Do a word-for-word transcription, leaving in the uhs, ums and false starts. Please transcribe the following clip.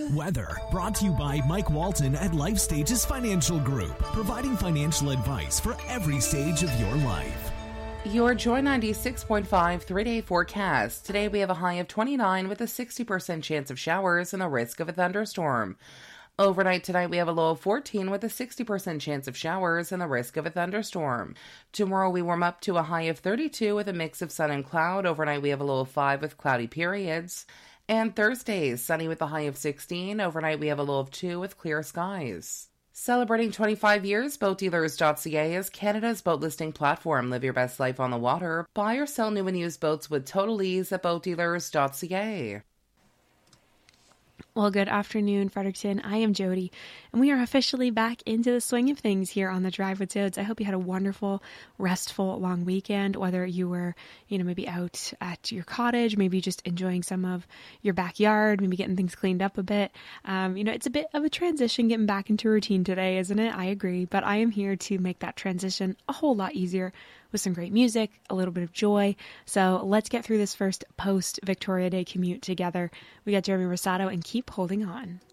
Weather, brought to you by Mike Walton at Life Stages Financial Group, providing financial advice for every stage of your life. Your Joy ninety-six point five three-day forecast. Today we have a high of twenty-nine with a sixty percent chance of showers and a risk of a thunderstorm. Overnight tonight we have a low of fourteen with a sixty percent chance of showers and the risk of a thunderstorm. Tomorrow we warm up to a high of thirty-two with a mix of sun and cloud. Overnight we have a low of five with cloudy periods. And Thursday is sunny with a high of sixteen. Overnight we have a low of two with clear skies. Celebrating twenty-five years, boat dealers dot c a is Canada's boat listing platform. Live your best life on the water. Buy or sell new and used boats with total ease at boat dealers dot c a. Well, good afternoon, Fredericton. I am Jody, and we are officially back into the swing of things here on the Drive with Zodes. I hope you had a wonderful, restful, long weekend, whether you were, you know, maybe out at your cottage, maybe just enjoying some of your backyard, maybe getting things cleaned up a bit. Um, you know, it's a bit of a transition getting back into routine today, isn't it? I agree, but I am here to make that transition a whole lot easier with some great music, a little bit of joy. So let's get through this first post-Victoria Day commute together. We got Jeremy Rosado and Keep Holding On.